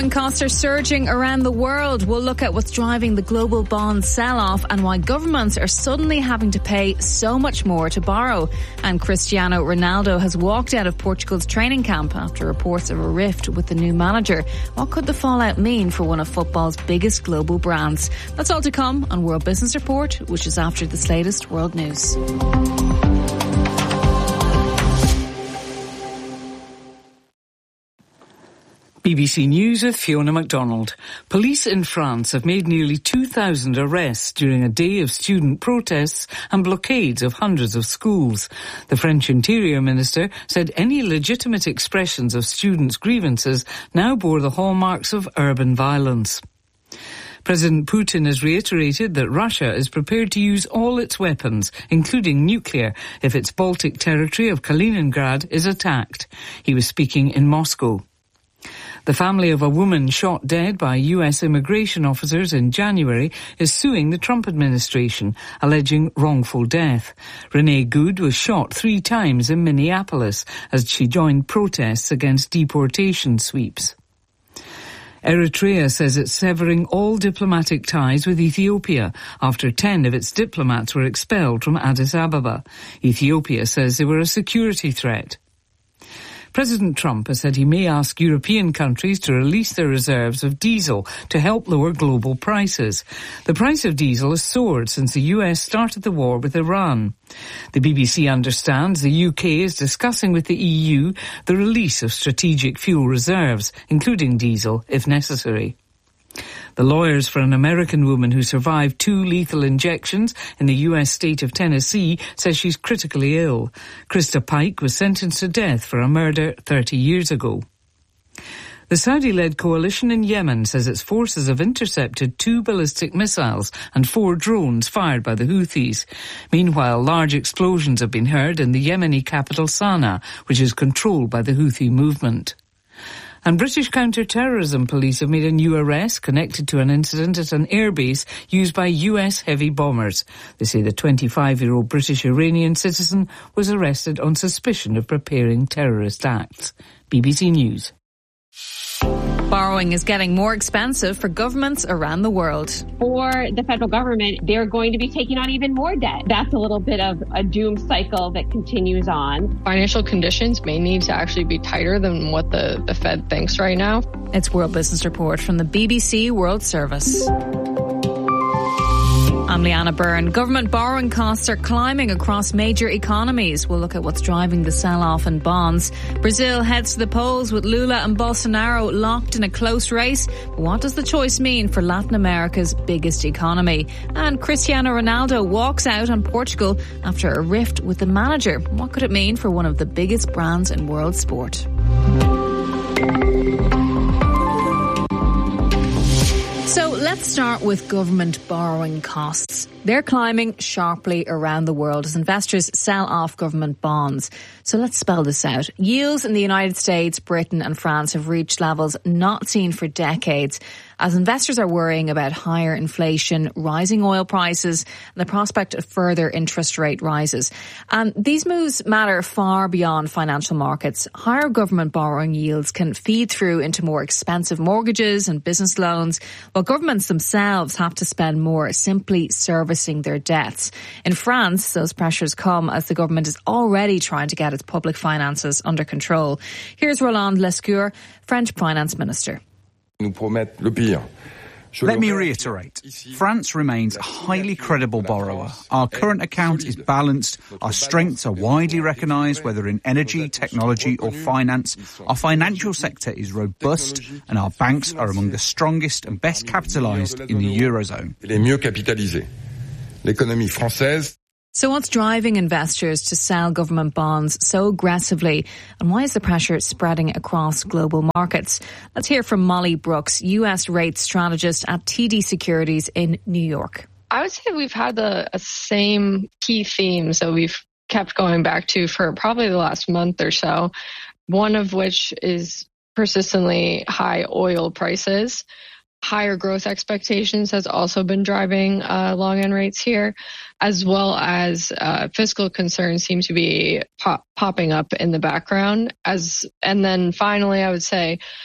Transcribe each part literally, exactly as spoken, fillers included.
Borrowing costs are surging around the world. We'll look at what's driving the global bond sell-off and why governments are suddenly having to pay so much more to borrow. And Cristiano Ronaldo has walked out of Portugal's training camp after reports of a rift with the new manager. What could the fallout mean for one of football's biggest global brands? That's all to come on World Business Report, which is after this latest world news. B B C News with Fiona MacDonald. Police in France have made nearly two thousand arrests during a day of student protests and blockades of hundreds of schools. The French Interior Minister said any legitimate expressions of students' grievances now bore the hallmarks of urban violence. President Putin has reiterated that Russia is prepared to use all its weapons, including nuclear, if its Baltic territory of Kaliningrad is attacked. He was speaking in Moscow. The family of a woman shot dead by U S immigration officers in January is suing the Trump administration, alleging wrongful death. Renee Good was shot three times in Minneapolis as she joined protests against deportation sweeps. Eritrea says it's severing all diplomatic ties with Ethiopia after ten of its diplomats were expelled from Addis Ababa. Ethiopia says they were a security threat. President Trump has said he may ask European countries to release their reserves of diesel to help lower global prices. The price of diesel has soared since the U S started the war with Iran. The B B C understands the U K is discussing with the E U the release of strategic fuel reserves, including diesel, if necessary. The lawyers for an American woman who survived two lethal injections in the U S state of Tennessee says she's critically ill. Krista Pike was sentenced to death for a murder thirty years ago. The Saudi-led coalition in Yemen says its forces have intercepted two ballistic missiles and four drones fired by the Houthis. Meanwhile, large explosions have been heard in the Yemeni capital Sana'a, which is controlled by the Houthi movement. And British counter-terrorism police have made a new arrest connected to an incident at an airbase used by U S heavy bombers. They say the twenty-five-year-old British-Iranian citizen was arrested on suspicion of preparing terrorist acts. B B C News. Borrowing is getting more expensive for governments around the world. For the federal government, they're going to be taking on even more debt. That's a little bit of a doom cycle that continues on. Financial conditions may need to actually be tighter than what the, the Fed thinks right now. It's World Business Report from the B B C World Service. I'm Leanna Byrne. Government borrowing costs are climbing across major economies. We'll look at what's driving the sell-off in bonds. Brazil heads to the polls with Lula and Bolsonaro locked in a close race. What does the choice mean for Latin America's biggest economy? And Cristiano Ronaldo walks out on Portugal after a rift with the manager. What could it mean for one of the biggest brands in world sport? So let's start with government borrowing costs. They're climbing sharply around the world as investors sell off government bonds. So let's spell this out. Yields in the United States, Britain and France have reached levels not seen for decades as investors are worrying about higher inflation, rising oil prices and the prospect of further interest rate rises. And these moves matter far beyond financial markets. Higher government borrowing yields can feed through into more expensive mortgages and business loans, while governments themselves have to spend more simply servicing their debts. In France, those pressures come as the government is already trying to get its public finances under control. Here's Roland Lescure, French Finance Minister. Let me reiterate, France remains a highly credible borrower. Our current account is balanced, our strengths are widely recognised, whether in energy, technology or finance. Our financial sector is robust and our banks are among the strongest and best capitalised in the Eurozone. So what's driving investors to sell government bonds so aggressively, and why is the pressure spreading across global markets? Let's hear from Molly Brooks, U S rates strategist at T D Securities in New York. I would say we've had the a same key themes that we've kept going back to for probably the last month or so, one of which is persistently high oil prices. Higher growth expectations has also been driving uh, long-end rates here, as well as uh, fiscal concerns seem to be pop- popping up in the background. As and then finally, I would say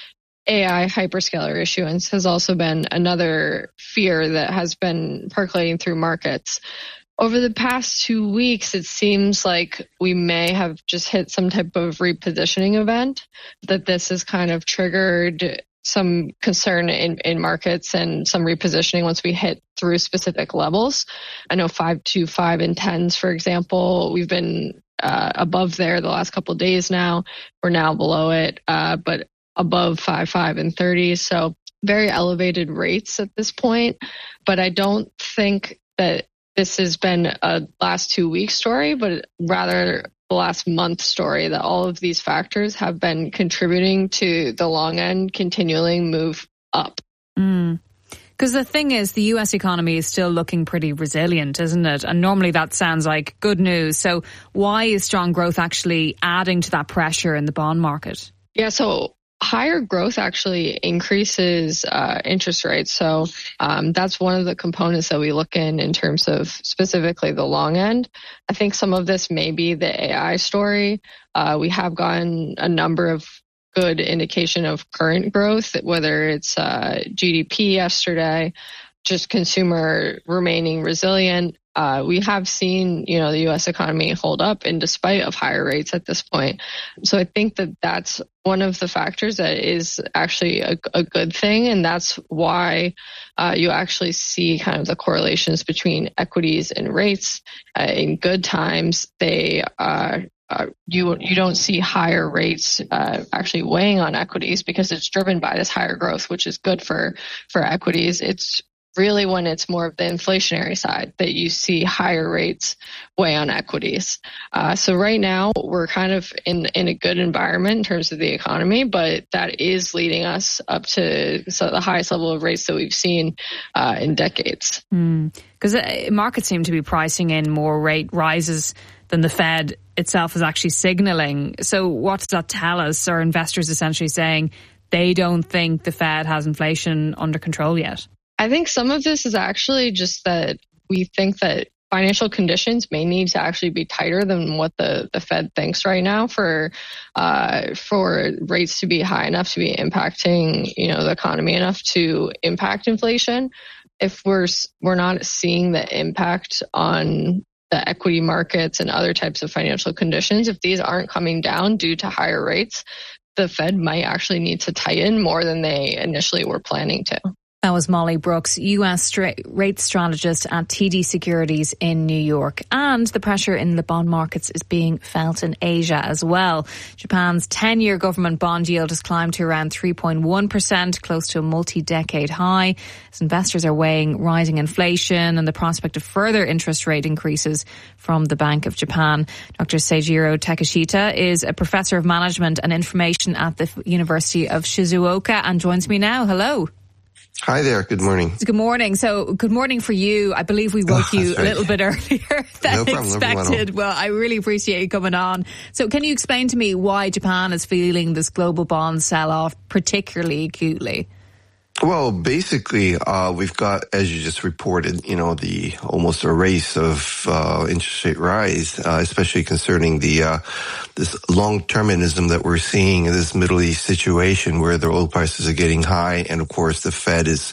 A I hyperscaler issuance has also been another fear that has been percolating through markets. Over the past two weeks, it seems like we may have just hit some type of repositioning event, that this has kind of triggered some concern in, in markets and some repositioning once we hit through specific levels. I know five to five and tens, for example, we've been uh, above there the last couple of days now. We're now below it, uh, but above five, five and thirty. So very elevated rates at this point. But I don't think that this has been a last two week story, but rather the last month story, that all of these factors have been contributing to the long end continuing move up. Mm. Because the thing is, the U S economy is still looking pretty resilient, isn't it? And normally that sounds like good news. So why is strong growth actually adding to that pressure in the bond market? Yeah, so higher growth actually increases uh, interest rates. So um, that's one of the components that we look in in terms of specifically the long end. I think some of this may be the A I story. Uh, we have gotten a number of good indication of current growth, whether it's uh, G D P yesterday, just consumer remaining resilient. Uh, we have seen, you know, the U S economy hold up in despite of higher rates at this point. So I think that that's one of the factors that is actually a, a good thing. And that's why uh, you actually see kind of the correlations between equities and rates. Uh, in good times, they uh, uh, you you don't see higher rates uh, actually weighing on equities because it's driven by this higher growth, which is good for, for equities. It's really when it's more of the inflationary side that you see higher rates weigh on equities. Uh, so right now we're kind of in in a good environment in terms of the economy, but that is leading us up to so the highest level of rates that we've seen uh, in decades. Because mm. markets seem to be pricing in more rate rises than the Fed itself is actually signaling. So what does that tell us? Are investors essentially saying they don't think the Fed has inflation under control yet? I think some of this is actually just that we think that financial conditions may need to actually be tighter than what the, the Fed thinks right now for uh, for rates to be high enough to be impacting, you know, the economy enough to impact inflation. If we're we're not seeing the impact on the equity markets and other types of financial conditions, if these aren't coming down due to higher rates, the Fed might actually need to tighten more than they initially were planning to. That was Molly Brooks, U S stra- rate strategist at T D Securities in New York. And the pressure in the bond markets is being felt in Asia as well. Japan's ten-year government bond yield has climbed to around three point one percent, close to a multi-decade high, as investors are weighing rising inflation and the prospect of further interest rate increases from the Bank of Japan. Doctor Seijiro Takeshita is a professor of management and information at the University of Shizuoka and joins me now. Hello. Hi there. Good morning. Good morning. So good morning for you. I believe we woke oh, you right. a little bit earlier than no problem, expected. Well, I really appreciate you coming on. So can you explain to me why Japan is feeling this global bond sell-off particularly acutely? Well, basically, uh, we've got, as you just reported, you know, the almost a race of uh, interest rate rise, uh, especially concerning the uh, this long-termism that we're seeing in this Middle East situation where the oil prices are getting high, and of course the Fed is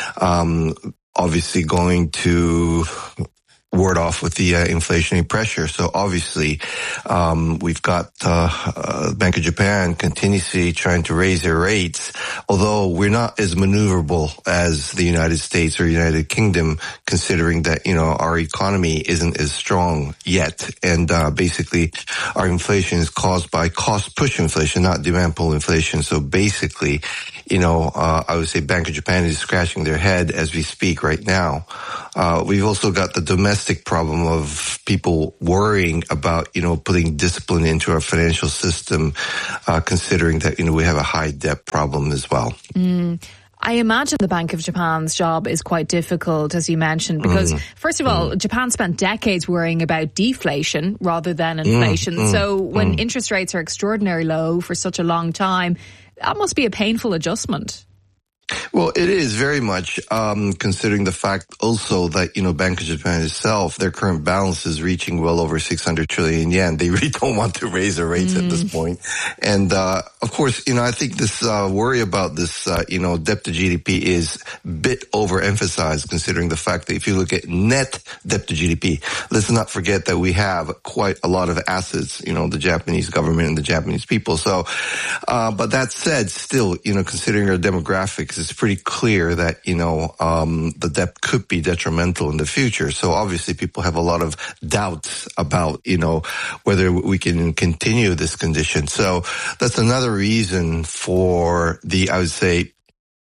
um, obviously going to ward off with the uh, inflationary pressure. So obviously, um, we've got uh, uh, Bank of Japan continuously trying to raise their rates, although we're not as maneuverable as the United States or United Kingdom, considering that, you know, our economy isn't as strong yet. And uh, basically, our inflation is caused by cost-push inflation, not demand-pull inflation. So basically, you know, uh, I would say Bank of Japan is scratching their head as we speak right now. Uh, we've also got the domestic problem of people worrying about, you know, putting discipline into our financial system, uh, considering that, you know, we have a high debt problem as well. Mm. I imagine the Bank of Japan's job is quite difficult, as you mentioned, because, mm. first of all, mm. Japan spent decades worrying about deflation rather than inflation. Mm. So when mm. interest rates are extraordinarily low for such a long time, that must be a painful adjustment. Well, it is very much, um, considering the fact also that, you know, Bank of Japan itself, their current balance is reaching well over six hundred trillion yen. They really don't want to raise their rates mm. at this point. And, uh, of course, you know, I think this, uh, worry about this, uh, you know, debt to G D P is a bit overemphasized, considering the fact that if you look at net debt to G D P, let's not forget that we have quite a lot of assets, you know, the Japanese government and the Japanese people. So, uh, but that said, still, you know, considering our demographics, it's pretty clear that, you know, um, the debt could be detrimental in the future. So obviously people have a lot of doubts about, you know, whether we can continue this condition. So that's another reason for the, I would say,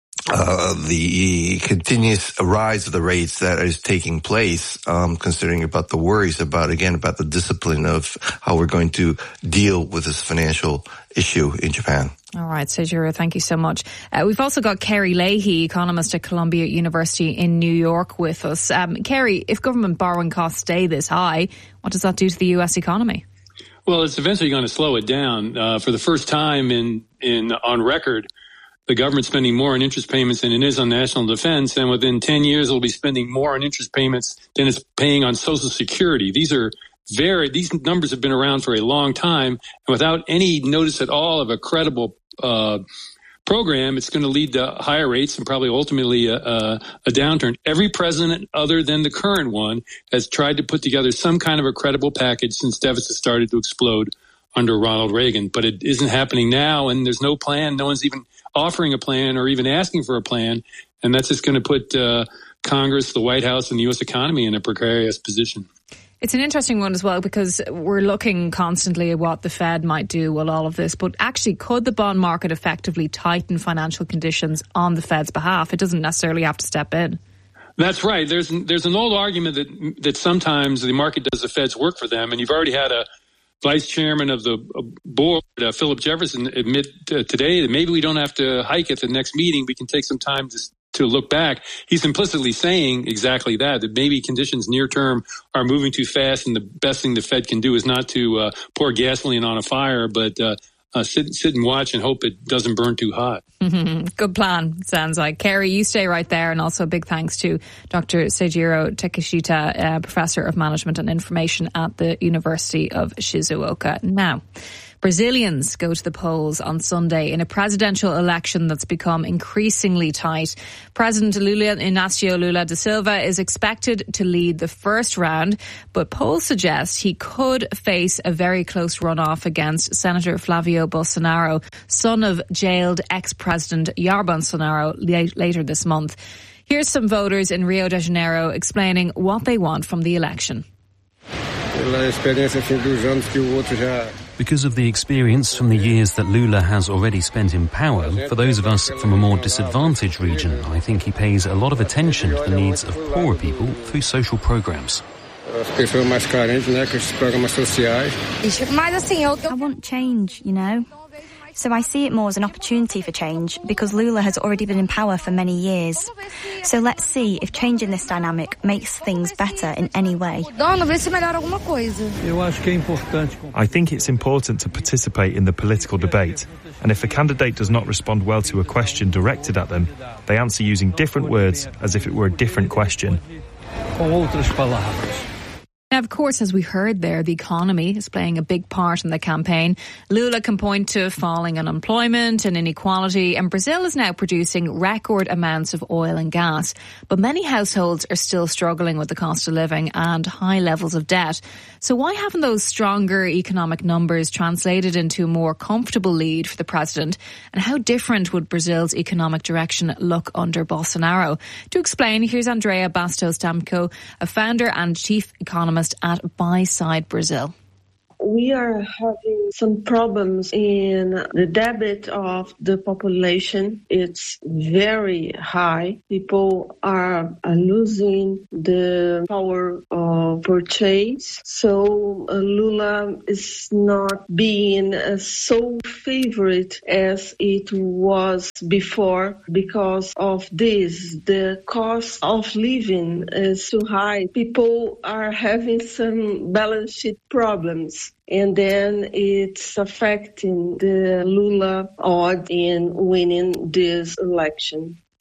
Uh, the continuous rise of the rates that is taking place, um, considering about the worries about, again, about the discipline of how we're going to deal with this financial issue in Japan. All right, Seijiro, thank you so much. Uh, we've also got Kerry Leahy, economist at Columbia University in New York with us. Um, Kerry, if government borrowing costs stay this high, what does that do to the U S economy? Well, it's eventually going to slow it down. Uh, for the first time in, in, on record, the government's spending more on interest payments than it is on national defense, and within ten years, it'll be spending more on interest payments than it's paying on Social Security. These are very, these numbers have been around for a long time, and without any notice at all of a credible uh program, it's going to lead to higher rates and probably ultimately a, a, a downturn. Every president other than the current one has tried to put together some kind of a credible package since deficits started to explode under Ronald Reagan, but it isn't happening now, and there's no plan. No one's even offering a plan or even asking for a plan, and that's just going to put uh, Congress, the White House, and the U S economy in a precarious position. It's an interesting one as well because we're looking constantly at what the Fed might do with all of this, but actually could the bond market effectively tighten financial conditions on the Fed's behalf? It doesn't necessarily have to step in. That's right. There's there's an old argument that that sometimes the market does the Fed's work for them, and you've already had a Vice Chairman of the board, uh, Philip Jefferson, admit uh, today that maybe we don't have to hike at the next meeting. We can take some time to to look back. He's implicitly saying exactly that, that maybe conditions near term are moving too fast, and the best thing the Fed can do is not to uh, pour gasoline on a fire, but uh, uh, sit, sit and watch and hope it doesn't burn too hot. Mm-hmm. Good plan, sounds like. Kerry, you stay right there, and also a big thanks to Doctor Seijiro Takeshita, uh, Professor of Management and Information at the University of Shizuoka. Now, Brazilians go to the polls on Sunday in a presidential election that's become increasingly tight. President Lula Inácio Lula da Silva is expected to lead the first round, but polls suggest he could face a very close runoff against Senator Flavio Bolsonaro, son of jailed ex-president Jair Bolsonaro, later this month. Here's some voters in Rio de Janeiro explaining what they want from the election. Because of the experience from the years that Lula has already spent in power, for those of us from a more disadvantaged region, I think he pays a lot of attention to the needs of poorer people through social programs. I want change, you know. So I see it more as an opportunity for change because Lula has already been in power for many years. So let's see if changing this dynamic makes things better in any way. I think it's important to participate in the political debate. And if a candidate does not respond well to a question directed at them, they answer using different words as if it were a different question. Now, of course, as we heard there, the economy is playing a big part in the campaign. Lula can point to falling unemployment and inequality, and Brazil is now producing record amounts of oil and gas. But many households are still struggling with the cost of living and high levels of debt. So why haven't those stronger economic numbers translated into a more comfortable lead for the president? And how different would Brazil's economic direction look under Bolsonaro? To explain, here's Andrea Bastos Tamko, a founder and chief economist at Buy Side Brazil. We are having some problems in the debit of the population. It's very high. People are, are losing the power of purchase. So uh, Lula is not being uh, so favorite as it was before because of this. The cost of living is too high. People are having some balance sheet problems. And then it's affecting the Lula odds in winning this election.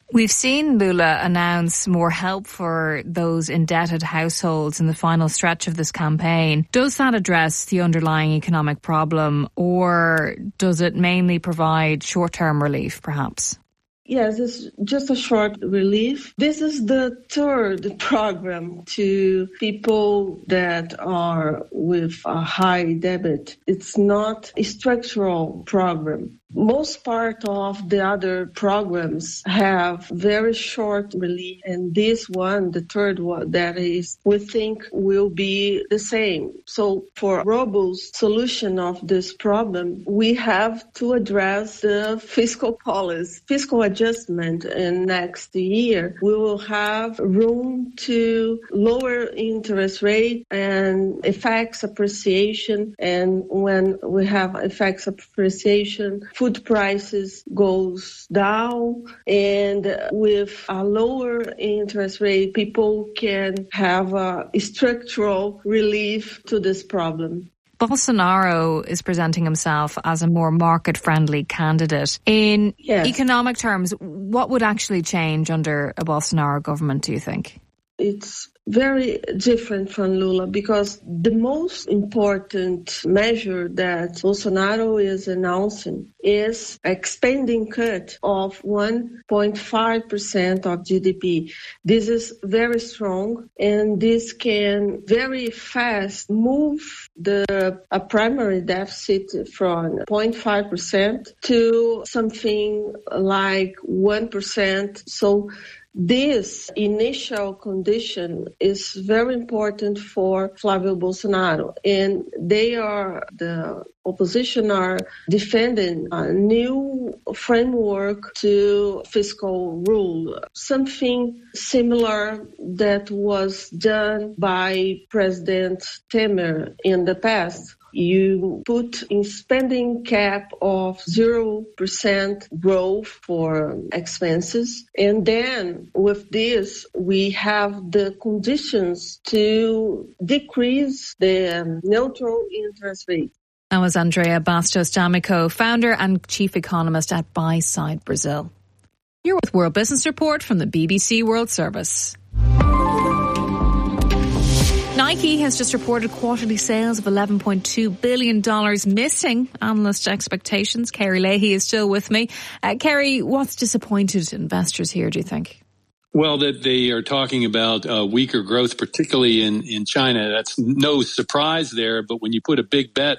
We've seen Lula announce more help for those indebted households in the final stretch of this campaign. Does that address the underlying economic problem, or does it mainly provide short-term relief, perhaps? Yes, it's just a short relief. This is the third program to people that are with a high debt. It's not a structural program. Most part of the other programs have very short relief, and this one, the third one, that is, we think will be the same. So for robust solution of this problem, we have to address the fiscal policy, fiscal adjustment in next year. We will have room to lower interest rate and F X appreciation, and when we have F X appreciation, food prices goes down, and with a lower interest rate, people can have a structural relief to this problem. Bolsonaro is presenting himself as a more market-friendly candidate. In yes. economic terms, what would actually change under a Bolsonaro government, do you think? It's very different from Lula, because the most important measure that Bolsonaro is announcing is expanding cut of one point five percent of G D P. This is very strong, and this can very fast move the a primary deficit from zero point five percent to something like one percent. So this initial condition is very important for Flávio Bolsonaro, and they are, the opposition are defending a new framework to fiscal rule, something similar that was done by President Temer in the past. You put in spending cap of zero percent growth for expenses. And then with this, we have the conditions to decrease the neutral interest rate. That was Andrea Bastos D'Amico, founder and chief economist at Buyside Brazil. You're with World Business Report from the B B C World Service. Nike has just reported quarterly sales of eleven point two billion dollars, missing analyst expectations. Kerry Leahy is still with me. Uh, Kerry, what's disappointed investors here, do you think? Well, that they are talking about uh, weaker growth, particularly in, in China. That's no surprise there. But when you put a big bet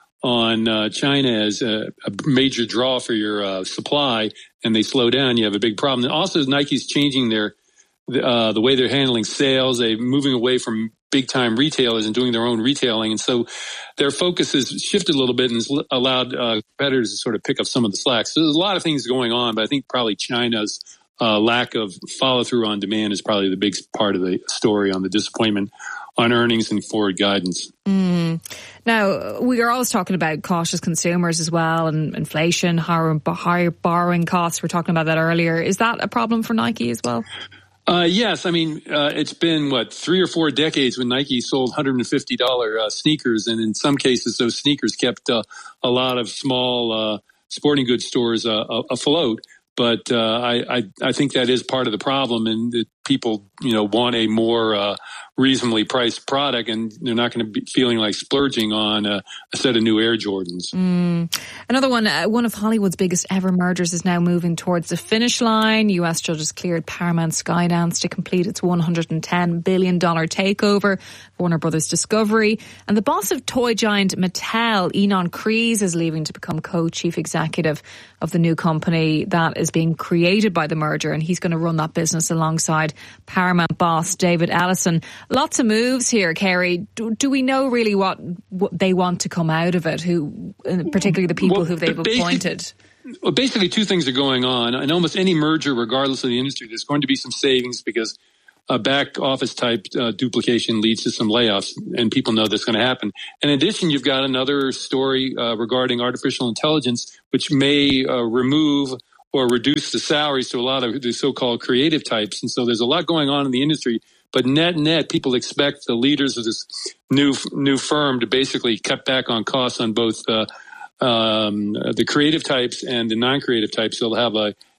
on uh, China as a, a major draw for your uh, supply and they slow down, you have a big problem. And also, Nike's changing their uh, the way they're handling sales. They're moving away from big-time retailers and doing their own retailing. And so their focus has shifted a little bit and has allowed uh, competitors to sort of pick up some of the slack. So there's a lot of things going on, but I think probably China's uh, lack of follow-through on demand is probably the big part of the story on the disappointment on earnings and forward guidance. Mm. Now, we are always talking about cautious consumers as well, and inflation, higher, higher borrowing costs. We were talking about that earlier. Is that a problem for Nike as well? Uh, yes. I mean, uh, it's been, what, three or four decades when Nike sold one hundred fifty dollars uh, sneakers. And in some cases, those sneakers kept uh, a lot of small uh, sporting goods stores uh, afloat. But uh, I, I, I think that is part of the problem, and that people, you know, want a more uh, reasonably priced product, and they're not going to be feeling like splurging on a, a set of new Air Jordans. Mm. Another one, uh, one of Hollywood's biggest ever mergers is now moving towards the finish line. U S judges cleared Paramount Skydance to complete its one hundred ten billion dollars takeover, Warner Brothers Discovery. And the boss of toy giant Mattel, Ynon Kreiz, is leaving to become co-chief executive of the new company that is being created by the merger, and he's going to run that business alongside Paramount boss David Ellison. Lots of moves here, Kerry. Do, do we know really what, what they want to come out of it, who, particularly the people well, who they've basic, appointed? Well, basically two things are going on. In almost any merger, regardless of the industry, there's going to be some savings because a back office type uh, duplication leads to some layoffs, and people know that's going to happen. In addition, you've got another story uh, regarding artificial intelligence, which may uh, remove or reduce the salaries to a lot of the so-called creative types. And so there's a lot going on in the industry. But net net, people expect the leaders of this new new firm to basically cut back on costs on both uh, um, the creative types and the non-creative types. So they'll have a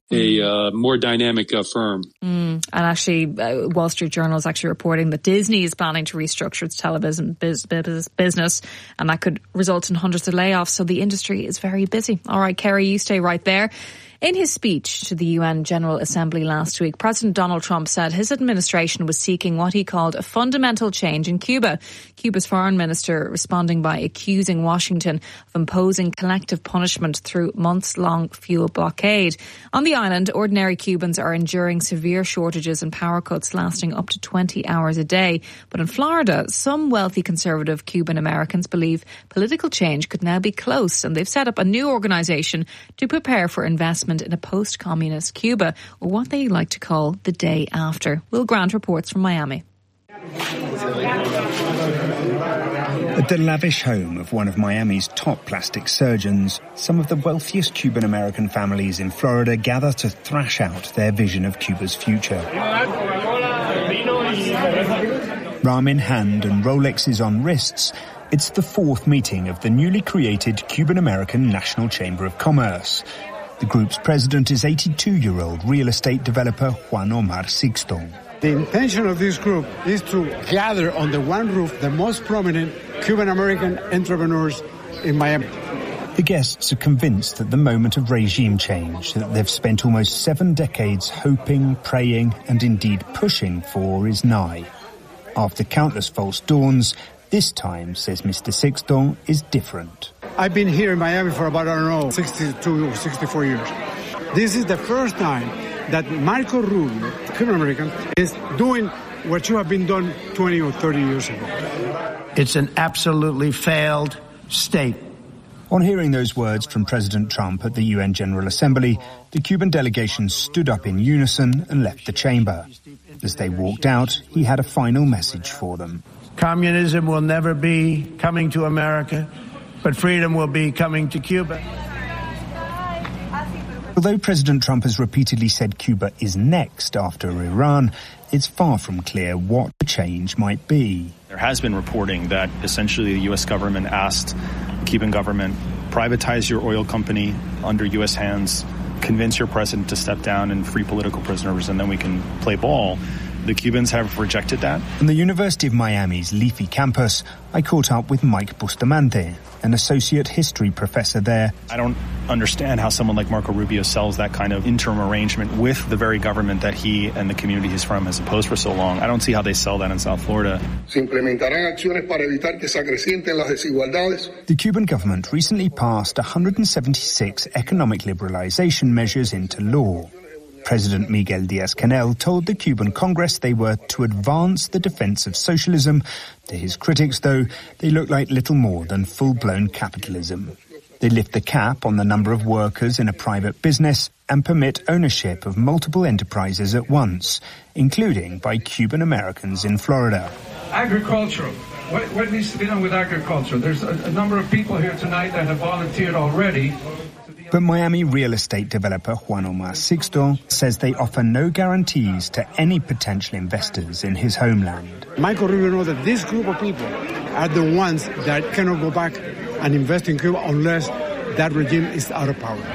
a uh, more dynamic uh, firm. Mm. And actually, uh, Wall Street Journal is actually reporting that Disney is planning to restructure its television biz- biz- business, and that could result in hundreds of layoffs. So the industry is very busy. All right, Kerry, you stay right there. In his speech to the U N General Assembly last week, President Donald Trump said his administration was seeking what he called a fundamental change in Cuba. Cuba's foreign minister responding by accusing Washington of imposing collective punishment through months-long fuel blockade. On the island, ordinary Cubans are enduring severe shortages and power cuts lasting up to twenty hours a day. But in Florida, some wealthy conservative Cuban Americans believe political change could now be close, and they've set up a new organisation to prepare for investment in a post-communist Cuba, or what they like to call the day after. Will Grant reports from Miami. At the lavish home of one of Miami's top plastic surgeons, some of the wealthiest Cuban-American families in Florida gather to thrash out their vision of Cuba's future. Ram in hand and Rolexes on wrists, it's the fourth meeting of the newly created Cuban-American National Chamber of Commerce. The group's president is eighty-two-year-old real estate developer Juan Omar Sixto. The intention of this group is to gather under one roof the most prominent Cuban-American entrepreneurs in Miami. The guests are convinced that the moment of regime change that they've spent almost seven decades hoping, praying, and indeed pushing for is nigh. After countless false dawns, this time, says Mister Sixto, is different. I've been here in Miami for about, I don't know, sixty-two or sixty-four years. This is the first time that Marco Rubio, Cuban-American, is doing what you have been done twenty or thirty years ago. It's an absolutely failed state. On hearing those words from President Trump at the U N General Assembly, the Cuban delegation stood up in unison and left the chamber. As they walked out, he had a final message for them. Communism will never be coming to America, but freedom will be coming to Cuba. Although President Trump has repeatedly said Cuba is next after Iran, it's far from clear what the change might be. There has been reporting that essentially the U S government asked the Cuban government, privatize your oil company under U S hands, convince your president to step down and free political prisoners, and then we can play ball. The Cubans have rejected that. On the University of Miami's Leafy campus, I caught up with Mike Bustamante, an associate history professor there. I don't understand how someone like Marco Rubio sells that kind of interim arrangement with the very government that he and the community he's from has opposed for so long. I don't see how they sell that in South Florida. The Cuban government recently passed one hundred seventy-six economic liberalization measures into law. President Miguel Díaz-Canel told the Cuban Congress they were to advance the defense of socialism. To his critics, though, they look like little more than full-blown capitalism. They lift the cap on the number of workers in a private business and permit ownership of multiple enterprises at once, including by Cuban Americans in Florida. Agricultural. What, what needs to be done with agriculture? There's a, a number of people here tonight that have volunteered already. But Miami real estate developer Juan Omar Sixto says they offer no guarantees to any potential investors in his homeland. Michael Rubio knows that this group of people are the ones that cannot go back and invest in Cuba unless that regime is out of power.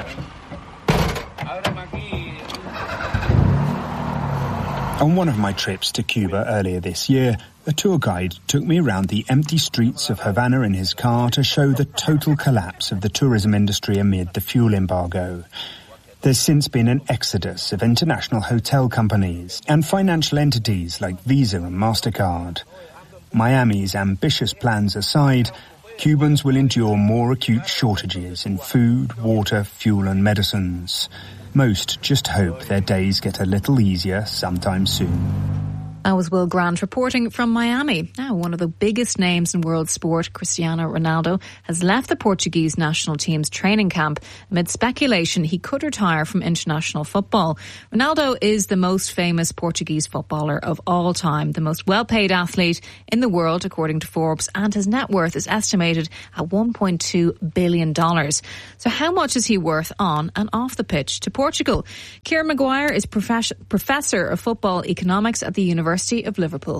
On one of my trips to Cuba earlier this year, a tour guide took me around the empty streets of Havana in his car to show the total collapse of the tourism industry amid the fuel embargo. There's since been an exodus of international hotel companies and financial entities like Visa and MasterCard. Miami's ambitious plans aside, Cubans will endure more acute shortages in food, water, fuel and medicines. Most just hope their days get a little easier sometime soon. That was Will Grant reporting from Miami. Now, one of the biggest names in world sport, Cristiano Ronaldo, has left the Portuguese national team's training camp amid speculation he could retire from international football. Ronaldo is the most famous Portuguese footballer of all time, the most well-paid athlete in the world, according to Forbes, and his net worth is estimated at one point two billion dollars. So how much is he worth on and off the pitch? To Portugal, Kieran Maguire is professor of football economics at the University of Liverpool.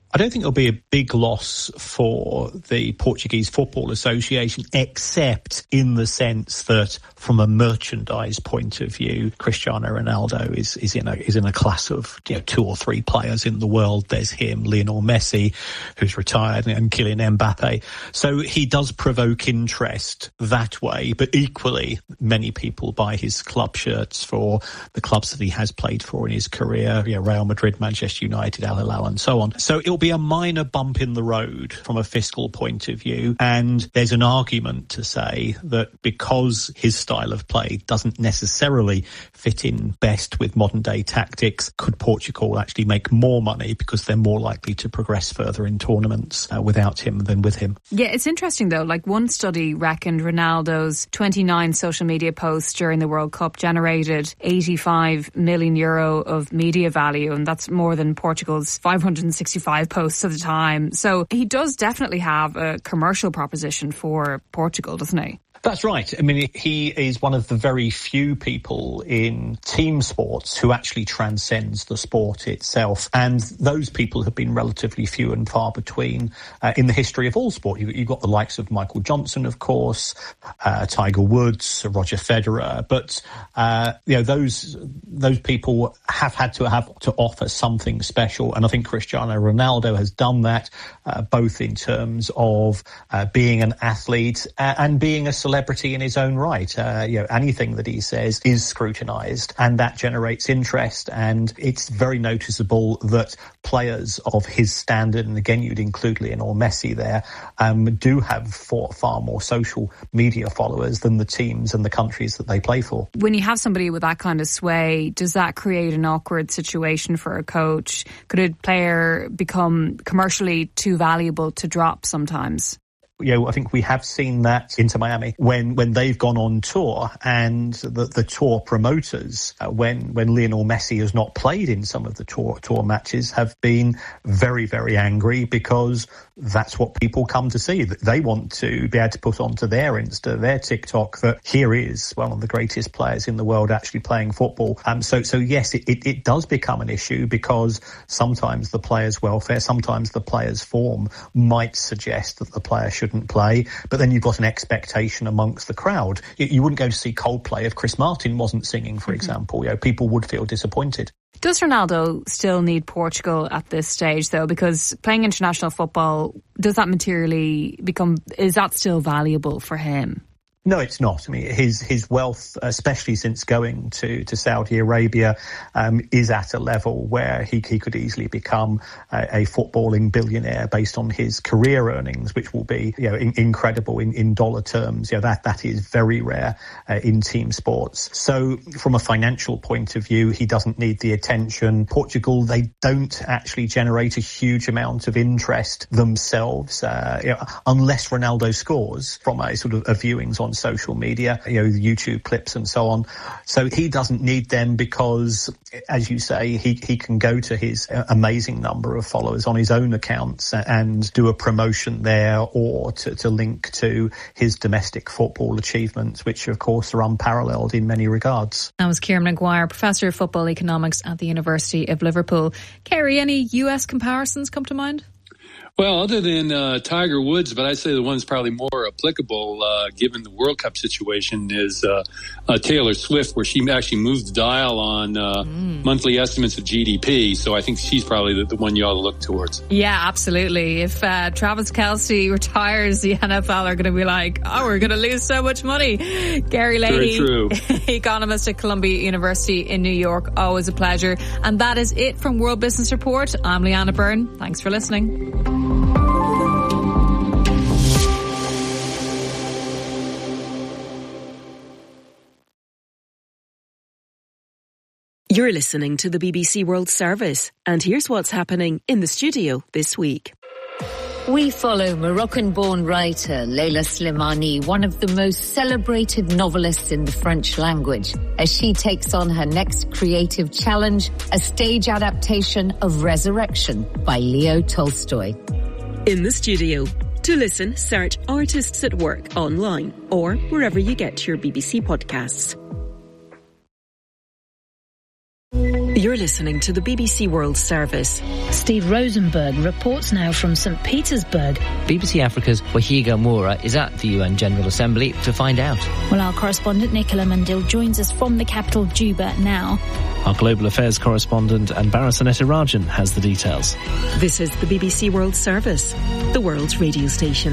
I don't think it'll be a big loss for the Portuguese Football Association, except in the sense that from a merchandise point of view, Cristiano Ronaldo is, is in a, is in a class of, you know, two or three players in the world. There's him, Lionel Messi, who's retired, and Kylian Mbappe. So he does provoke interest that way, but equally many people buy his club shirts for the clubs that he has played for in his career, you know, Real Madrid, Manchester United, Al Hilal, and so on. So it'll be a minor bump in the road from a fiscal point of view, and there's an argument to say that because his style of play doesn't necessarily fit in best with modern day tactics, could Portugal actually make more money because they're more likely to progress further in tournaments uh, without him than with him. Yeah, it's interesting though, like one study reckoned Ronaldo's twenty-nine social media posts during the World Cup generated eighty-five million euro of media value, and that's more than Portugal's five hundred sixty-five posts at the time. So he does definitely have a commercial proposition for Portugal, doesn't he? That's right. I mean, he is one of the very few people in team sports who actually transcends the sport itself. And those people have been relatively few and far between uh, in the history of all sport. You, you've got the likes of Michael Johnson, of course, uh, Tiger Woods, Roger Federer. But, uh, you know, those those people have had to have to offer something special. And I think Cristiano Ronaldo has done that, uh, both in terms of uh, being an athlete uh, and being a celebrity in his own right. Uh, you know, anything that he says is scrutinised, and that generates interest. And it's very noticeable that players of his standard, and again, you'd include Lionel Messi there, um, do have far, far more social media followers than the teams and the countries that they play for. When you have somebody with that kind of sway, does that create an awkward situation for a coach? Could a player become commercially too valuable to drop sometimes? You know, I think we have seen that Inter Miami when, when they've gone on tour, and the, the tour promoters, uh, when, when Lionel Messi has not played in some of the tour, tour matches, have been very, very angry, because that's what people come to see. They want to be able to put onto their Insta, their TikTok, that here is one of the greatest players in the world actually playing football. Um, so, so yes, it, it, it does become an issue, because sometimes the player's welfare, sometimes the player's form might suggest that the player should play, but then you've got an expectation amongst the crowd. You, you wouldn't go to see Coldplay if Chris Martin wasn't singing, for mm-hmm. example. You know, people would feel disappointed. Does Ronaldo still need Portugal at this stage, though? Because playing international football, does that materially become, is that still valuable for him? No, it's not. I mean, his his wealth, especially since going to, to Saudi Arabia, um, is at a level where he he could easily become a, a footballing billionaire based on his career earnings, which will be, you know, in, incredible in, in dollar terms. You know, that that is very rare uh, in team sports. So, from a financial point of view, he doesn't need the attention. Portugal, they don't actually generate a huge amount of interest themselves, uh, you know, unless Ronaldo scores from a sort of a viewings on social media, you know, YouTube clips and so on. So he doesn't need them, because, as you say, he, he can go to his amazing number of followers on his own accounts and do a promotion there, or to, to link to his domestic football achievements, which of course are unparalleled in many regards. That was Kieran Maguire, Professor of Football Economics at the University of Liverpool. Kerry, any U S comparisons come to mind? Well, other than uh, Tiger Woods, but I'd say the one's probably more applicable uh, given the World Cup situation is uh, uh, Taylor Swift, where she actually moved the dial on uh, mm. monthly estimates of G D P. So I think she's probably the, the one you ought to look towards. Yeah, absolutely. If uh, Travis Kelce retires, the N F L are going to be like, oh, we're going to lose so much money. Gary Leahy, economist at Columbia University in New York, always a pleasure. And that is it from World Business Report. I'm Leanna Byrne. Thanks for listening. You're listening to the B B C World Service, and here's what's happening in the studio this week. We follow Moroccan-born writer Leila Slimani, one of the most celebrated novelists in the French language, as she takes on her next creative challenge, a stage adaptation of Resurrection by Leo Tolstoy. In the studio. To listen, search Artists at Work online or wherever you get your B B C podcasts. You're listening to the B B C World Service. Steve Rosenberg reports now from Saint Petersburg. B B C Africa's Wahiga Moura is at the U N General Assembly to find out. Well, our correspondent Nicola Mandil joins us from the capital, Juba, now. Our Global Affairs correspondent Anbara Sanetirajan has the details. This is the B B C World Service, the world's radio station.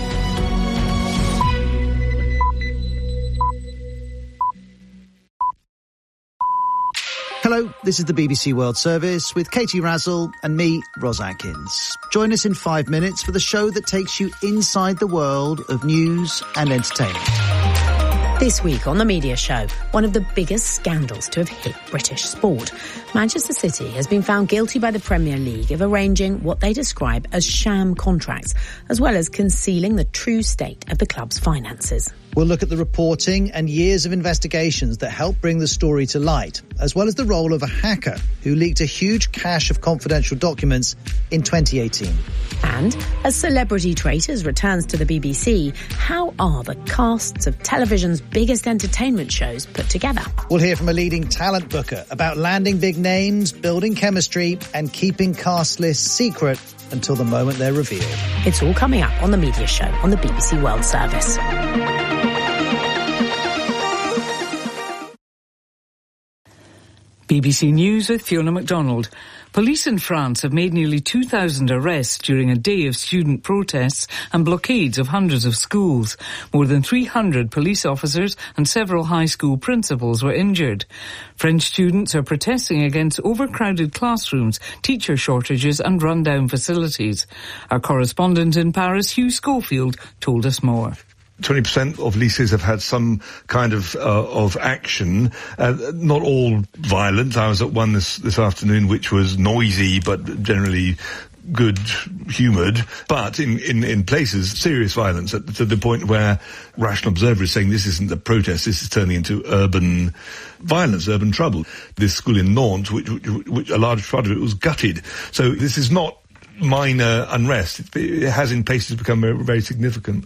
Hello, this is the B B C World Service with Katie Razzle and me, Ros Atkins. Join us in five minutes for the show that takes you inside the world of news and entertainment. This week on The Media Show, one of the biggest scandals to have hit British sport. Manchester City has been found guilty by the Premier League of arranging what they describe as sham contracts, as well as concealing the true state of the club's finances. We'll look at the reporting and years of investigations that help bring the story to light, as well as the role of a hacker who leaked a huge cache of confidential documents in twenty eighteen. And as Celebrity Traitors returns to the B B C, how are the casts of television's biggest entertainment shows put together? We'll hear from a leading talent booker about landing big names, building chemistry, and keeping cast lists secret until the moment they're revealed. It's all coming up on The Media Show on the B B C World Service. B B C News with Fiona MacDonald. Police in France have made nearly two thousand arrests during a day of student protests and blockades of hundreds of schools. More than three hundred police officers and several high school principals were injured. French students are protesting against overcrowded classrooms, teacher shortages and run-down facilities. Our correspondent in Paris, Hugh Schofield, told us more. twenty percent of lycées have had some kind of uh, of action, uh, not all violent. I was at one this, this afternoon which was noisy but generally good-humoured, but in, in, in places, serious violence, at, to the point where Rational Observer is saying this isn't a protest, this is turning into urban violence, urban trouble. This school in Nantes, which, which, which a large part of it was gutted. So this is not minor unrest. It, it has in places become very, very significant.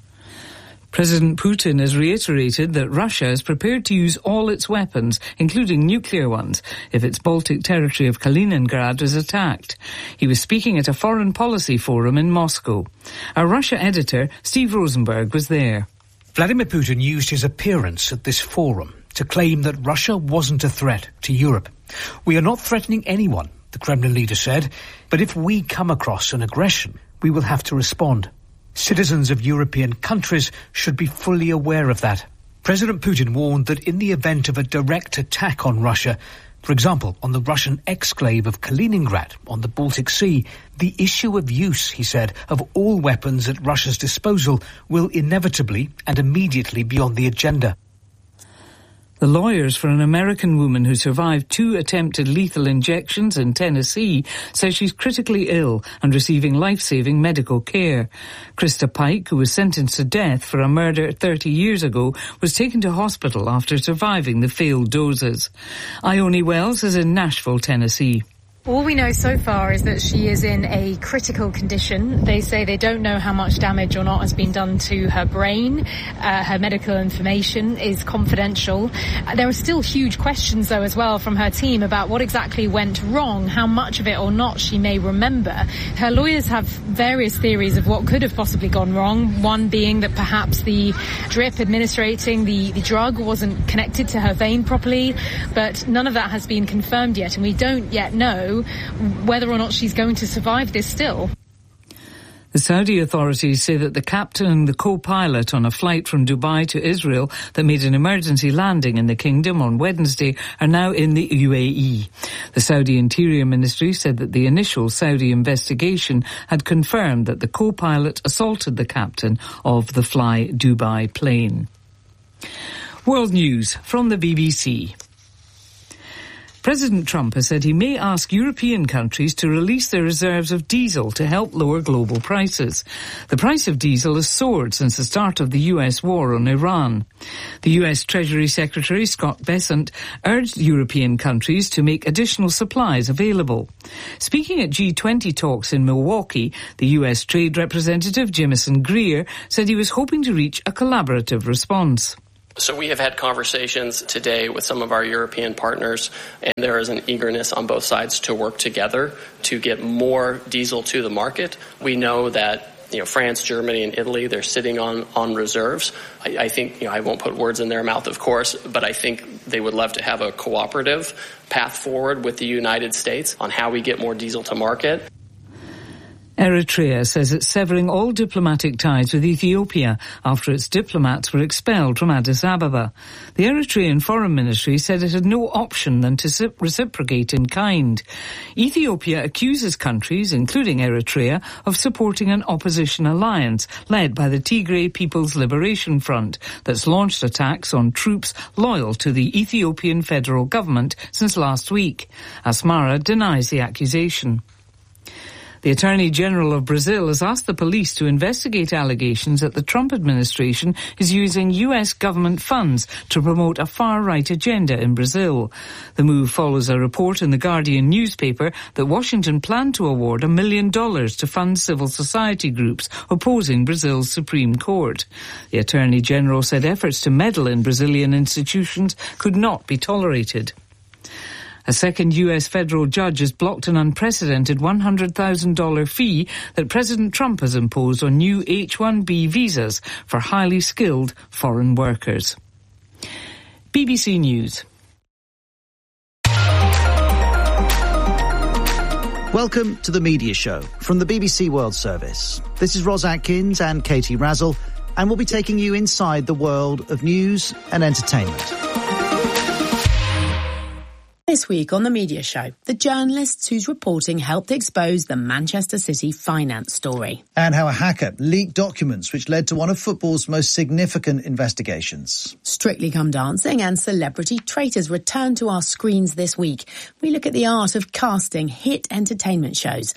President Putin has reiterated that Russia is prepared to use all its weapons, including nuclear ones, if its Baltic territory of Kaliningrad is attacked. He was speaking at a foreign policy forum in Moscow. Our Russia editor, Steve Rosenberg, was there. Vladimir Putin used his appearance at this forum to claim that Russia wasn't a threat to Europe. We are not threatening anyone, the Kremlin leader said, but if we come across an aggression, we will have to respond. Citizens of European countries should be fully aware of that. President Putin warned that in the event of a direct attack on Russia, for example, on the Russian exclave of Kaliningrad on the Baltic Sea, the issue of use, he said, of all weapons at Russia's disposal will inevitably and immediately be on the agenda. The lawyers for an American woman who survived two attempted lethal injections in Tennessee say she's critically ill and receiving life-saving medical care. Krista Pike, who was sentenced to death for a murder thirty years ago, was taken to hospital after surviving the failed doses. Ione Wells is in Nashville, Tennessee. All we know so far is that she is in a critical condition. They say they don't know how much damage or not has been done to her brain. Uh, her medical information is confidential. Uh, there are still huge questions, though, as well from her team about what exactly went wrong, how much of it or not she may remember. Her lawyers have various theories of what could have possibly gone wrong, one being that perhaps the drip administrating the, the drug wasn't connected to her vein properly, but none of that has been confirmed yet, and we don't yet know whether or not she's going to survive this still. The Saudi authorities say that the captain and the co-pilot on a flight from Dubai to Israel that made an emergency landing in the kingdom on Wednesday are now in the U A E. The Saudi Interior Ministry said that the initial Saudi investigation had confirmed that the co-pilot assaulted the captain of the Fly Dubai plane. World News from the B B C. President Trump has said he may ask European countries to release their reserves of diesel to help lower global prices. The price of diesel has soared since the start of the U S war on Iran. The U S Treasury Secretary Scott Bessent urged European countries to make additional supplies available. Speaking at G twenty talks in Milwaukee, the U S Trade Representative Jimison Greer said he was hoping to reach a collaborative response. So we have had conversations today with some of our European partners, and there is an eagerness on both sides to work together to get more diesel to the market. We know that you know, France, Germany, and Italy, they're sitting on, on reserves. I, I think, you know, I won't put words in their mouth, of course, but I think they would love to have a cooperative path forward with the United States on how we get more diesel to market. Eritrea says it's severing all diplomatic ties with Ethiopia after its diplomats were expelled from Addis Ababa. The Eritrean Foreign Ministry said it had no option than to reciprocate in kind. Ethiopia accuses countries, including Eritrea, of supporting an opposition alliance led by the Tigray People's Liberation Front that's launched attacks on troops loyal to the Ethiopian federal government since last week. Asmara denies the accusation. The Attorney General of Brazil has asked the police to investigate allegations that the Trump administration is using U S government funds to promote a far-right agenda in Brazil. The move follows a report in the Guardian newspaper that Washington planned to award a million dollars to fund civil society groups opposing Brazil's Supreme Court. The Attorney General said efforts to meddle in Brazilian institutions could not be tolerated. A second U S federal judge has blocked an unprecedented one hundred thousand dollars fee that President Trump has imposed on new H one B visas for highly skilled foreign workers. B B C News. Welcome to the Media Show from the B B C World Service. This is Ros Atkins and Katie Razzle, and we'll be taking you inside the world of news and entertainment. This week on The Media Show, the journalists whose reporting helped expose the Manchester City finance story. And how a hacker leaked documents which led to one of football's most significant investigations. Strictly Come Dancing and Celebrity Traitors return to our screens this week. We look at the art of casting hit entertainment shows.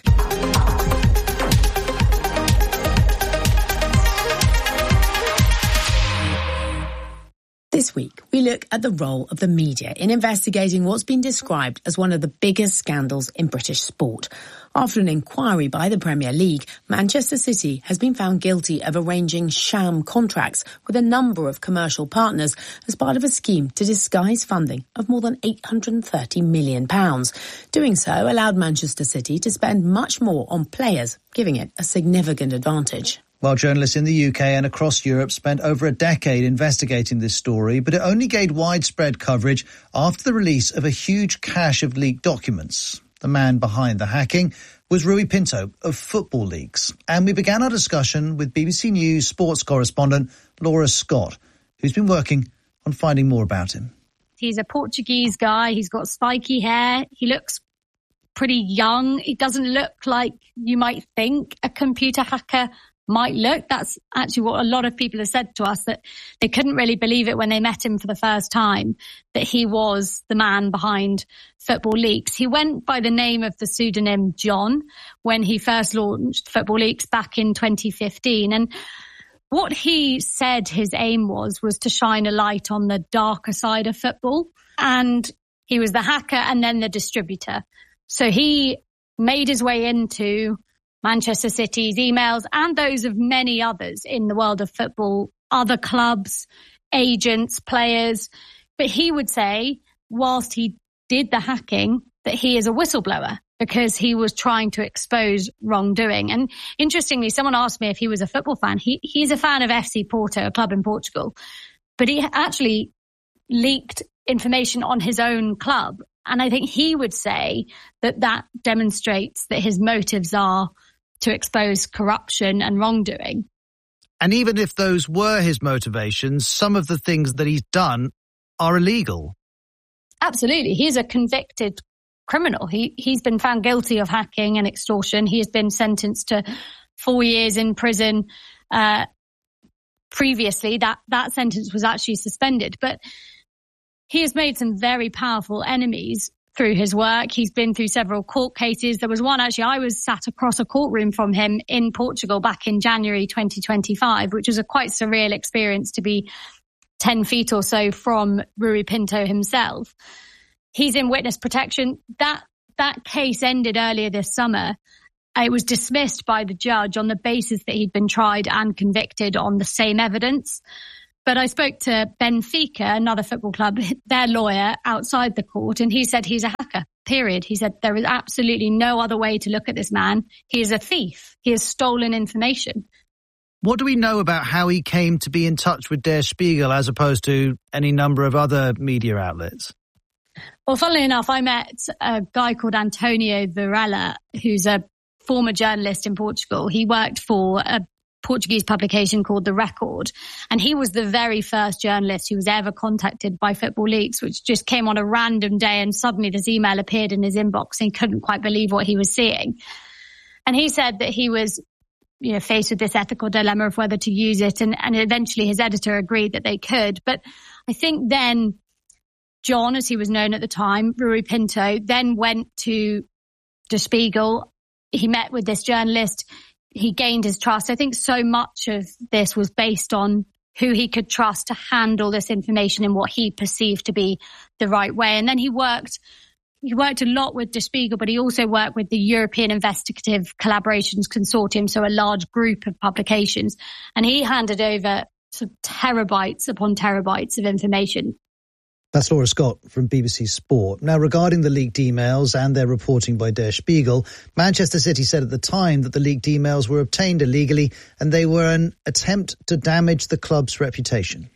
This week, we look at the role of the media in investigating what's been described as one of the biggest scandals in British sport. After an inquiry by the Premier League, Manchester City has been found guilty of arranging sham contracts with a number of commercial partners as part of a scheme to disguise funding of more than eight hundred thirty million pounds. Doing so allowed Manchester City to spend much more on players, giving it a significant advantage. Well, journalists in the U K and across Europe spent over a decade investigating this story, but it only gained widespread coverage after the release of a huge cache of leaked documents. The man behind the hacking was Rui Pinto of Football Leaks. And we began our discussion with B B C News sports correspondent Laura Scott, who's been working on finding more about him. He's a Portuguese guy. He's got spiky hair. He looks pretty young. He doesn't look like you might think a computer hacker might look. That's actually what a lot of people have said to us, that they couldn't really believe it when they met him for the first time, that he was the man behind Football Leaks. He went by the name of the pseudonym John when he first launched Football Leaks back in twenty fifteen. And what he said his aim was, was to shine a light on the darker side of football. And he was the hacker and then the distributor. So he made his way into Manchester City's emails and those of many others in the world of football, other clubs, agents, players. But he would say, whilst he did the hacking, that he is a whistleblower because he was trying to expose wrongdoing. And interestingly, someone asked me if he was a football fan. He, he's a fan of F C Porto, a club in Portugal. But he actually leaked information on his own club. And I think he would say that that demonstrates that his motives are to expose corruption and wrongdoing. And even if those were his motivations, some of the things that he's done are illegal. Absolutely. He's a convicted criminal. He, he's been found guilty of hacking and extortion. He has been sentenced to four years in prison. Uh, previously, that, that sentence was actually suspended. But he has made some very powerful enemies through his work. He's been through several court cases. There was one, actually, I was sat across a courtroom from him in Portugal back in January twenty twenty-five, which was a quite surreal experience to be ten feet or so from Rui Pinto himself. He's in witness protection. That, that case ended earlier this summer. It was dismissed by the judge on the basis that he'd been tried and convicted on the same evidence. But I spoke to Benfica, another football club, their lawyer outside the court, and he said he's a hacker, period. He said there is absolutely no other way to look at this man. He is a thief. He has stolen information. What do we know about how he came to be in touch with Der Spiegel as opposed to any number of other media outlets? Well, funnily enough, I met a guy called Antonio Varela, who's a former journalist in Portugal. He worked for a Portuguese publication called The Record, and he was the very first journalist who was ever contacted by Football Leaks, which just came on a random day, and suddenly this email appeared in his inbox and he couldn't quite believe what he was seeing. And he said that he was, you know, faced with this ethical dilemma of whether to use it, and, and eventually his editor agreed that they could. But I think then John, as he was known at the time, Rui Pinto, then went to Der Spiegel. He met with this journalist. He gained his trust. I think so much of this was based on who he could trust to handle this information in what he perceived to be the right way. And then he worked, he worked a lot with Der Spiegel, but he also worked with the European Investigative Collaborations Consortium, so a large group of publications. And he handed over sort of terabytes upon terabytes of information. That's Laura Scott from B B C Sport. Now, regarding the leaked emails and their reporting by Der Spiegel, Manchester City said at the time that the leaked emails were obtained illegally and they were an attempt to damage the club's reputation.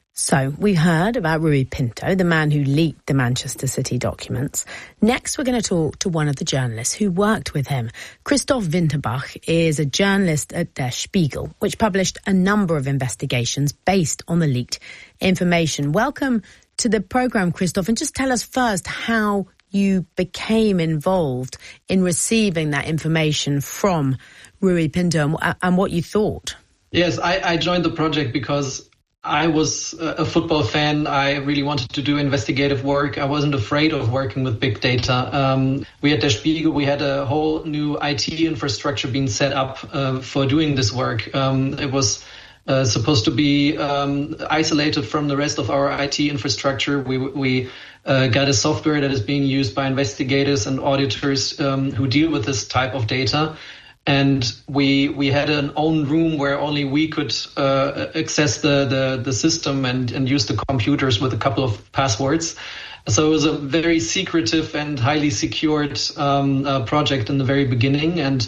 So we heard about Rui Pinto, the man who leaked the Manchester City documents. Next, we're going to talk to one of the journalists who worked with him. Christoph Winterbach is a journalist at Der Spiegel, which published a number of investigations based on the leaked information. Welcome to the programme, Christoph, and just tell us first how you became involved in receiving that information from Rui Pinto and, and what you thought. Yes, I, I joined the project because I was a football fan. I really wanted to do investigative work. I wasn't afraid of working with big data. Um, we at Der Spiegel, we had a whole new I T infrastructure being set up uh, for doing this work. Um, it was Uh, supposed to be um, isolated from the rest of our I T infrastructure. We we uh, got a software that is being used by investigators and auditors um, who deal with this type of data. And we we had an own room where only we could uh, access the, the, the system and, and use the computers with a couple of passwords. So it was a very secretive and highly secured um, uh, project in the very beginning. And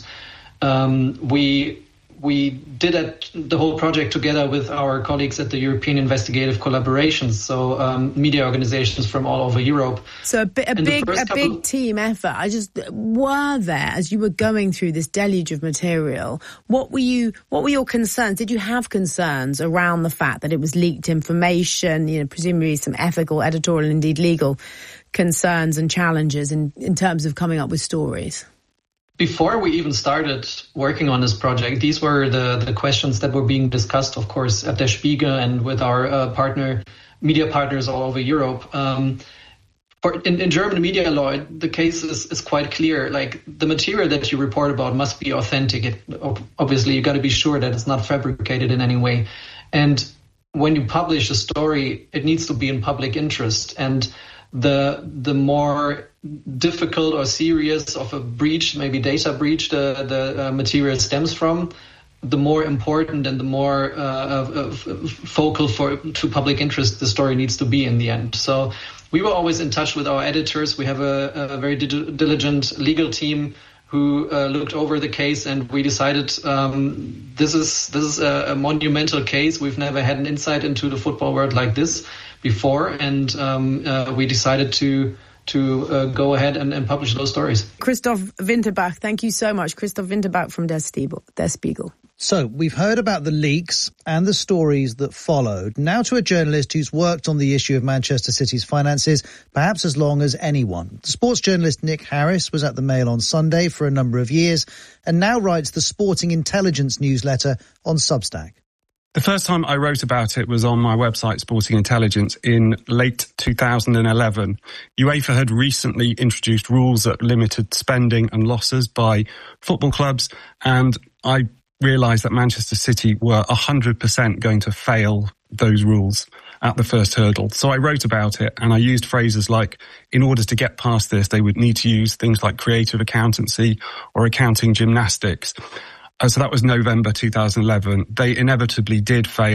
um, we... We did it, the whole project together with our colleagues at the European Investigative Collaborations, so um, media organizations from all over Europe. So a, bi- a big, a couple... big team effort. I just were there as you were going through this deluge of material. What were you? What were your concerns? Did you have concerns around the fact that it was leaked information? You know, presumably some ethical, editorial, and indeed legal concerns and challenges in, in terms of coming up with stories. Before we even started working on this project, these were the, the questions that were being discussed, of course, at Der Spiegel and with our uh, partner, media partners all over Europe. Um, for, in, in German media law, the case is, is quite clear. Like, the material that you report about must be authentic. It, obviously, you got to be sure that it's not fabricated in any way. And when you publish a story, it needs to be in public interest. And the the more difficult or serious of a breach, maybe data breach, the, the uh, material stems from, the more important and the more uh, uh, focal for to public interest the story needs to be in the end. So we were always in touch with our editors. We have a, a very diligent legal team who uh, looked over the case, and we decided um, this is this is a, a monumental case. We've never had an insight into the football world like this before, and um, uh, we decided to to uh, go ahead and, and publish those stories. Christoph Winterbach, thank you so much. Christoph Winterbach from Der Spiegel. Der Spiegel. So we've heard about the leaks and the stories that followed. Now to a journalist who's worked on the issue of Manchester City's finances perhaps as long as anyone. The sports journalist Nick Harris was at the Mail on Sunday for a number of years and now writes the Sporting Intelligence newsletter on Substack. The first time I wrote about it was on my website, Sporting Intelligence, in late two thousand eleven. UEFA had recently introduced rules that limited spending and losses by football clubs, and I realised that Manchester City were one hundred percent going to fail those rules at the first hurdle. So I wrote about it, and I used phrases like, in order to get past this, they would need to use things like creative accountancy or accounting gymnastics. Uh, so that was November two thousand eleven. They inevitably did fail.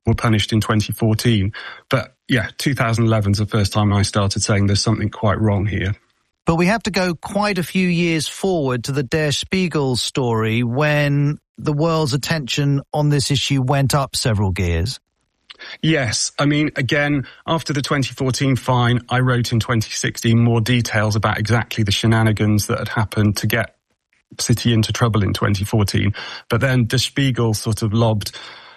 were punished in twenty fourteen. But yeah, two thousand eleven is the first time I started saying there's something quite wrong here. But we have to go quite a few years forward to the Der Spiegel story when the world's attention on this issue went up several gears. Yes. I mean, again, after the twenty fourteen fine, I wrote in twenty sixteen more details about exactly the shenanigans that had happened to get City into trouble in twenty fourteen. But then Der Spiegel sort of lobbed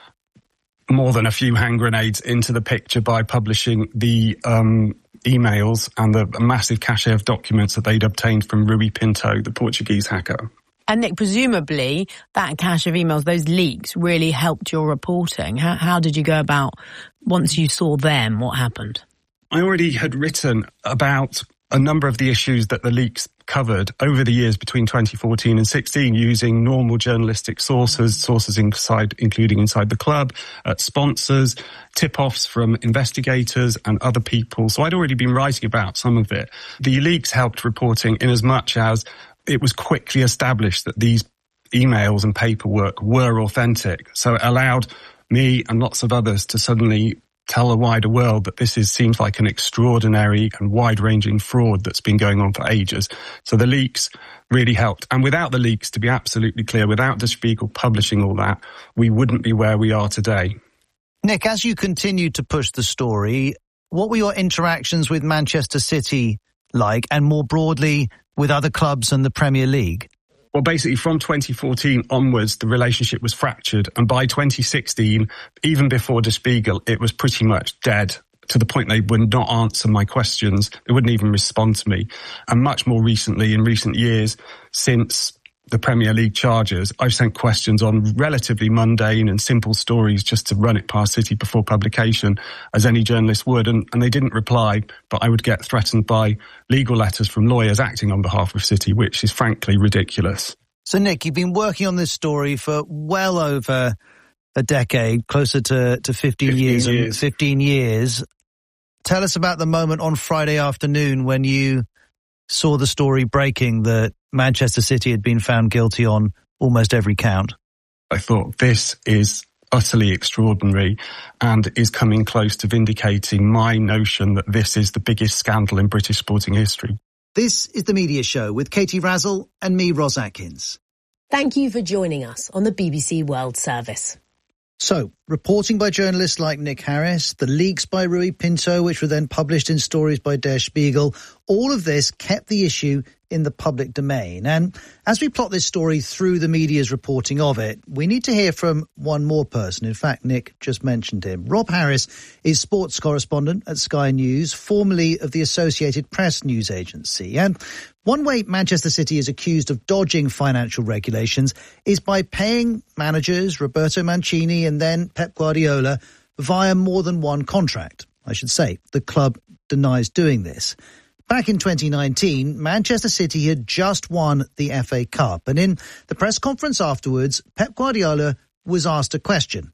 more than a few hand grenades into the picture by publishing the um, emails and the massive cache of documents that they'd obtained from Rui Pinto, the Portuguese hacker. And Nick, presumably that cache of emails, those leaks, really helped your reporting. How, how did you go about, once you saw them, what happened? I already had written about a number of the issues that the leaks covered over the years between twenty fourteen and sixteen using normal journalistic sources, sources inside, including inside the club, uh, sponsors, tip-offs from investigators and other people. So I'd already been writing about some of it. The leaks helped reporting in as much as it was quickly established that these emails and paperwork were authentic. So it allowed me and lots of others to suddenly tell the wider world that this is seems like an extraordinary and wide-ranging fraud that's been going on for ages. So the leaks really helped. And without the leaks, to be absolutely clear, without Der Spiegel publishing all that, we wouldn't be where we are today. Nick, as you continued to push the story, what were your interactions with Manchester City like, and more broadly with other clubs and the Premier League? Well, basically, from twenty fourteen onwards, the relationship was fractured. And by twenty sixteen, even before Der Spiegel, it was pretty much dead, to the point they would not answer my questions. They wouldn't even respond to me. And much more recently, in recent years, since the Premier League charges, I've sent questions on relatively mundane and simple stories just to run it past City before publication, as any journalist would, and, and they didn't reply, but I would get threatened by legal letters from lawyers acting on behalf of City, which is frankly ridiculous. So, Nick, you've been working on this story for well over a decade, closer to, to fifteen, fifteen years, years. And fifteen years. Tell us about the moment on Friday afternoon when you saw the story breaking that Manchester City had been found guilty on almost every count. I thought, this is utterly extraordinary and is coming close to vindicating my notion that this is the biggest scandal in British sporting history. This is The Media Show with Katie Razzle and me, Ros Atkins. Thank you for joining us on the B B C World Service. So, reporting by journalists like Nick Harris, the leaks by Rui Pinto, which were then published in stories by Der Spiegel, all of this kept the issue in the public domain. And as we plot this story through the media's reporting of it, we need to hear from one more person. In fact, Nick just mentioned him. Rob Harris is sports correspondent at Sky News, formerly of the Associated Press news agency. And one way Manchester City is accused of dodging financial regulations is by paying managers Roberto Mancini and then Pep Guardiola via more than one contract. I should say, the club denies doing this. Back in twenty nineteen, Manchester City had just won the F A Cup, and in the press conference afterwards, Pep Guardiola was asked a question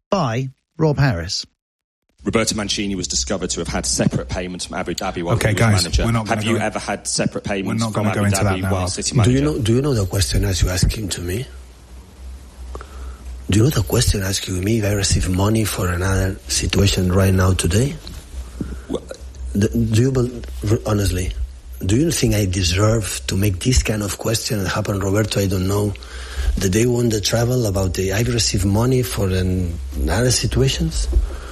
by Rob Harris. Roberto Mancini was discovered to have had separate payments from Abu Dhabi while okay, he was guys, manager. We're not have you go ever had separate payments we're not from Abu go into Dhabi that while City manager? Do you know? Do you know the question as you asking to me? Do you know the question asking me if I receive money for another situation right now today? Well, do you, honestly, do you think I deserve to make this kind of question that happened, Roberto? I don't know. The day when the travel about the I receive money for an, other situations.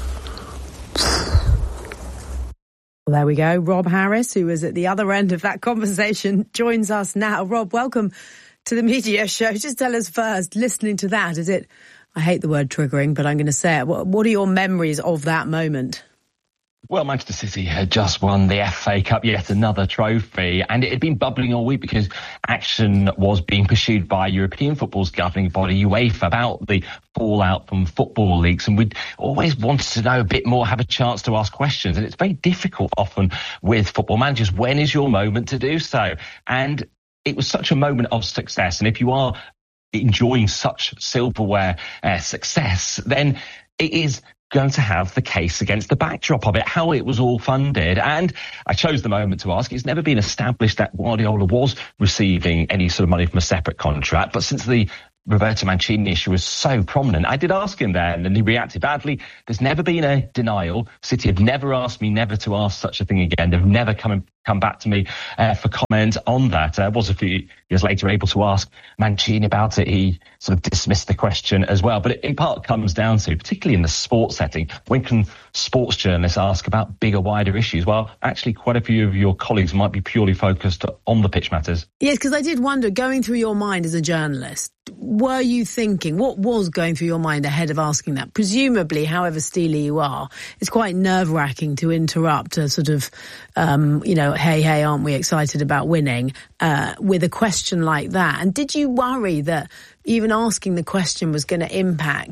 Well, there we go. Rob Harris, who was at the other end of that conversation, joins us now. Rob, welcome to the Media Show. Just tell us first, listening to that, is it, I hate the word triggering, but I'm going to say it. What, what are your memories of that moment? Well, Manchester City had just won the F A Cup, yet another trophy, and it had been bubbling all week because action was being pursued by European football's governing body, UEFA, about the fallout from football leagues, and we'd always wanted to know a bit more, have a chance to ask questions, and it's very difficult often with football managers. When is your moment to do so? And it was such a moment of success, and if you are enjoying such silverware uh, success, then it is going to have the case against the backdrop of it, how it was all funded. And I chose the moment to ask. It's never been established that Guardiola was receiving any sort of money from a separate contract, but since the Roberto Mancini issue was so prominent. I did ask him there, and then he reacted badly. There's never been a denial. City have never asked me never to ask such a thing again. They've never come and come back to me uh, for comment on that. I uh, was a few years later able to ask Mancini about it. He sort of dismissed the question as well. But it in part comes down to, particularly in the sports setting, when can sports journalists ask about bigger, wider issues? Well, actually, quite a few of your colleagues might be purely focused on the pitch matters. Yes, because I did wonder, going through your mind as a journalist, were you thinking, what was going through your mind ahead of asking that? Presumably, however steely you are, it's quite nerve-wracking to interrupt a sort of, um, you know, hey, hey, aren't we excited about winning, uh, with a question like that. And did you worry that even asking the question was going to impact